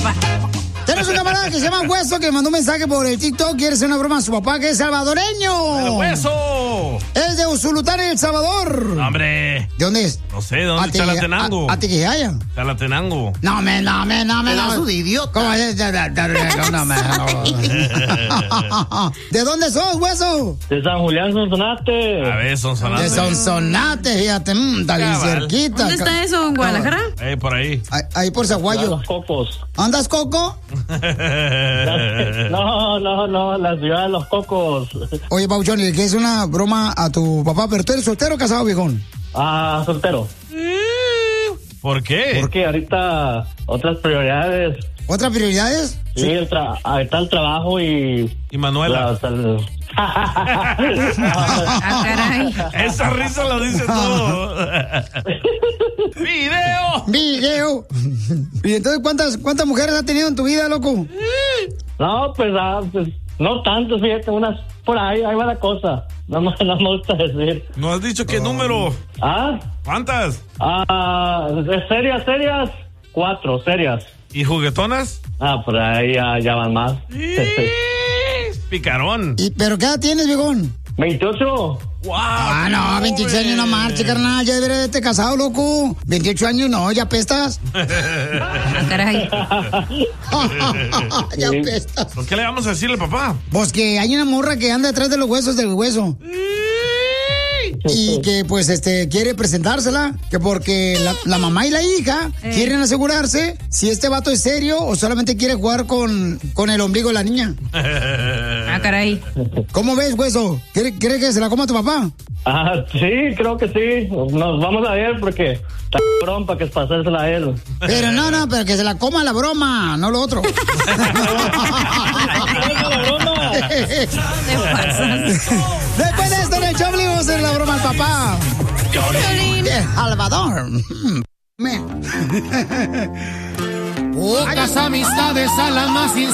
Tenemos un camarada que se llama Hueso que mandó un mensaje por el TikTok. Quiere hacer una broma a su papá, que es salvadoreño. ¡El Hueso! Es de Usulután, El Salvador. ¡Hombre! ¿De dónde es? No sé, ¿de dónde? Chalatenango. ¿A Tiquijaya? Chalatenango. No. Pedazo de idiota. ¿Cómo es? No. ¿De dónde sos, Hueso? De San Julián, Sonsonate. A ver, Sonsonate. De Sonsonate, fíjate, está bien cerquita. ¿Dónde está eso? ¿En Guadalajara? Por ahí. Ahí por Zaguayo. Los Cocos. ¿Andas, Coco? No, la ciudad de Los Cocos. Oye, Pauchón, ¿y qué es una broma a tu papá? ¿Pero tú eres soltero o casado, viejón? Soltero. ¿Por qué? Porque ahorita otras prioridades. ¿Otras prioridades? Sí, ahorita el trabajo y Manuela. Caray. Esa risa lo dice todo. ¡Video! ¿Y entonces cuántas mujeres has tenido en tu vida, loco? No, pues no tanto, fíjate, unas por ahí va la cosa. No me gusta decir. ¿No has dicho qué número? ¿Cuántas? Serias, 4, serias. ¿Y juguetonas? Por ahí ya van más. Picarón. ¿Pero qué edad tienes, viejón? 28. ¡Wow! No, 28 años no marche, carnal. Ya deberías haberte casado, loco. 28 años no, ya pestas. Caray. Ya pestas. ¿Por qué le vamos a decirle, papá? Pues que hay una morra que anda detrás de los huesos del hueso. Y que pues quiere presentársela, que porque la mamá y la hija quieren asegurarse si este vato es serio o solamente quiere jugar con el ombligo de la niña. Caray. ¿Cómo ves, Hueso? ¿Crees que se la coma tu papá? Sí, creo que sí. Nos vamos a ver porque está cabrón para que pasársela a él. Pero no, pero que se la coma la broma, no lo otro. Después de esto en el show le vamos a hacer la broma al papá. Salvador. Pocas amistades a las más sinceras.